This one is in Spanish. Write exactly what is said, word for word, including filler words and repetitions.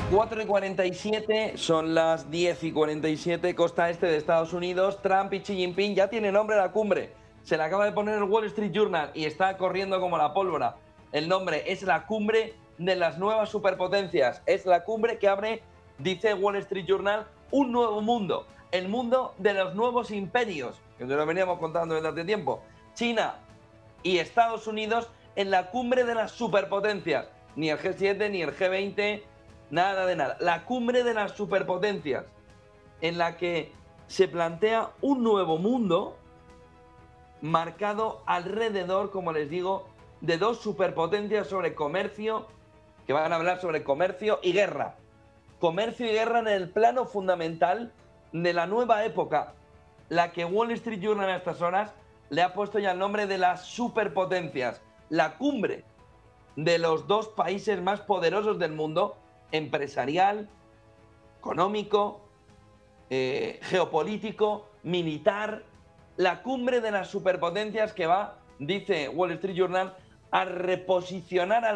cuatro y cuarenta y siete, son las diez y cuarenta y siete, costa este de Estados Unidos. Trump y Xi Jinping ya tienen nombre la cumbre. Se le acaba de poner el Wall Street Journal y está corriendo como la pólvora. El nombre es la cumbre de las nuevas superpotencias. Es la cumbre que abre, dice Wall Street Journal, un nuevo mundo. El mundo de los nuevos imperios, que nos lo veníamos contando desde hace tiempo. China y Estados Unidos en la cumbre de las superpotencias. Ni el G siete, ni el G veinte, nada de nada. La cumbre de las superpotencias, en la que se plantea un nuevo mundo marcado alrededor, como les digo, de dos superpotencias sobre comercio, que van a hablar sobre comercio y guerra. Comercio y guerra en el plano fundamental de la nueva época, la que Wall Street Journal a estas horas le ha puesto ya el nombre de las superpotencias. La cumbre de los dos países más poderosos del mundo, empresarial, económico, eh, geopolítico, militar. La cumbre de las superpotencias que va, dice Wall Street Journal, a reposicionar al